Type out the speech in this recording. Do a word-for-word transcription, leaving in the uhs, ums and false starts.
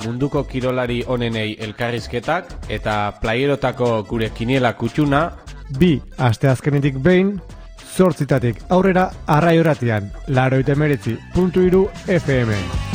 munduko kirolari onenei elkarrizketak eta playerotako gure kiniela kutxuna. Bi asteazkenetik behin, zortzitatik aurrera Arrai Irratian, laurogeita hemeretzi puntu hiru F M.